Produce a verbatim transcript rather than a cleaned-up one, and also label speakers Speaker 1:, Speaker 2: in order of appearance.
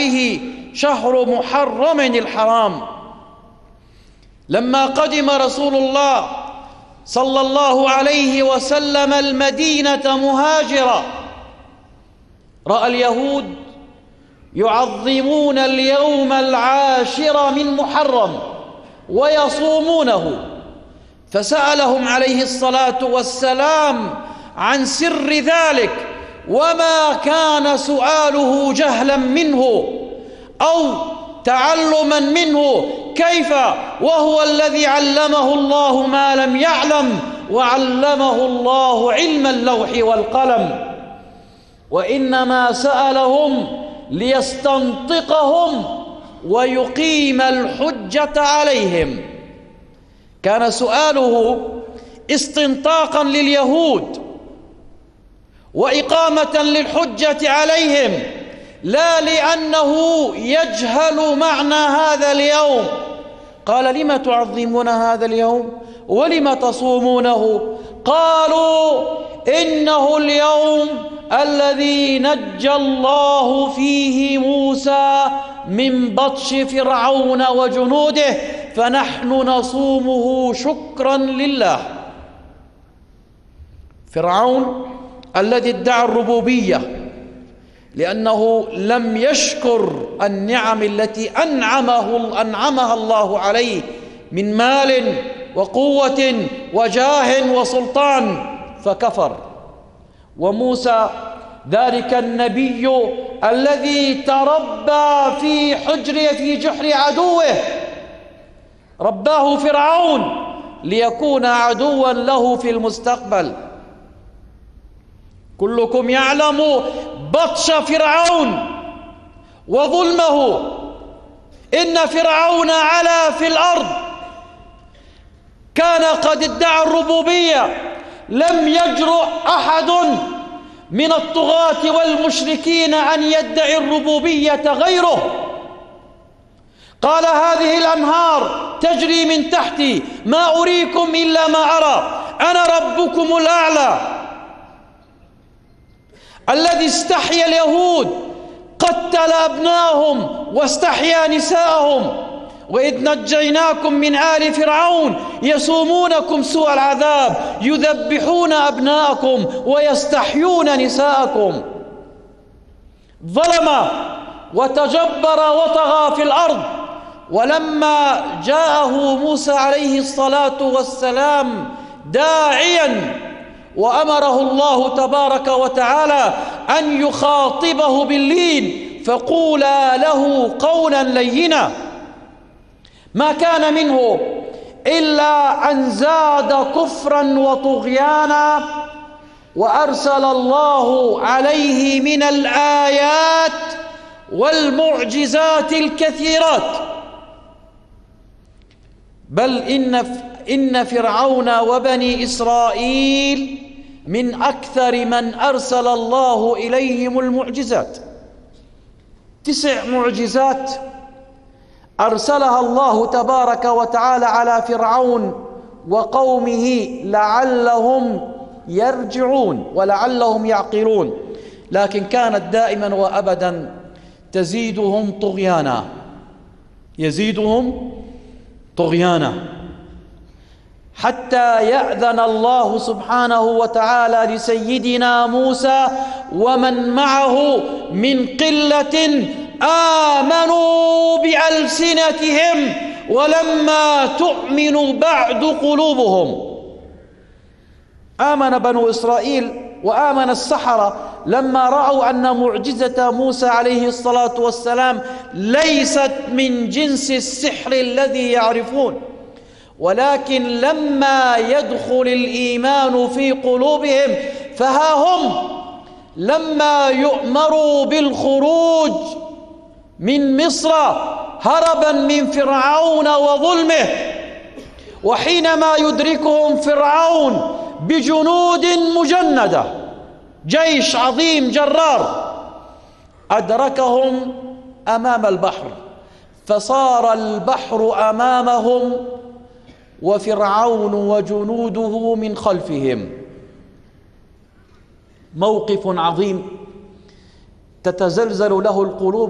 Speaker 1: عليه شهر محرم الحرام. لما قدم رسول الله صلى الله عليه وسلم المدينة مهاجرا، رأى اليهود يعظمون اليوم العاشر من محرم ويصومونه، فسألهم عليه الصلاة والسلام عن سر ذلك، وما كان سؤاله جهلا منه أو تعلما منه، كيف وهو الذي علمه الله ما لم يعلم، وعلمه الله علم اللوح والقلم، وإنما سألهم ليستنطقهم ويقيم الحجة عليهم. كان سؤاله استنطاقا لليهود وإقامة للحجة عليهم، لا لأنه يجهل معنى هذا اليوم. قال: لم تعظمون هذا اليوم ولم تصومونه؟ قالوا: إنه اليوم الذي نجى الله فيه موسى من بطش فرعون وجنوده، فنحن نصومه شكرا لله. فرعون الذي ادعى الربوبية لأنه لم يشكر النعم التي أنعمه أنعمها الله عليه من مال وقوة وجاه وسلطان، فكفر. وموسى ذلك النبي الذي تربى في حجر في جحر عدوه، رباه فرعون ليكون عدوا له في المستقبل. كلكم يعلم بطش فرعون وظلمه. إن فرعون علا في الأرض، كان قد ادعى الربوبية، لم يجرؤ أحد من الطغاة والمشركين أن يدعي الربوبية غيره. قال: هذه الأنهار تجري من تحتي، ما أريكم إلا ما أرى، أنا ربكم الأعلى. الذي استحيا اليهود قتل أبناءهم واستحيا نساءهم. وإذ نجيناكم من آل فرعون يسومونكم سوء العذاب يذبحون أبناءكم ويستحيون نساءكم. ظلم وتجبر وطغى في الأرض. ولما جاءه موسى عليه الصلاة والسلام داعيا وأمره الله تبارك وتعالى أن يخاطبه باللين، فقولا له قولا لينا، ما كان منه إلا أن زاد كفرا وطغيانا، وأرسل الله عليه من الآيات والمعجزات الكثيرات. بل إن إن فرعون وبني إسرائيل من أكثر من أرسل الله إليهم المعجزات. تسع معجزات أرسلها الله تبارك وتعالى على فرعون وقومه لعلهم يرجعون ولعلهم يعقلون، لكن كانت دائما وأبدا تزيدهم طغيانا، يزيدهم طغيانا، حتى يأذن الله سبحانه وتعالى لسيدنا موسى ومن معه من قلة آمنوا بألسنتهم ولما تؤمن بعد قلوبهم. آمن بنو إسرائيل وآمن السحرة لما رأوا أن معجزة موسى عليه الصلاة والسلام ليست من جنس السحر الذي يعرفون، ولكن لما يدخل الإيمان في قلوبهم فها هم لما يؤمروا بالخروج من مصر هربا من فرعون وظلمه، وحينما يدركهم فرعون بجنود مجندة، جيش عظيم جرار، أدركهم أمام البحر، فصار البحر أمامهم وفرعون وجنوده من خلفهم. موقف عظيم تتزلزل له القلوب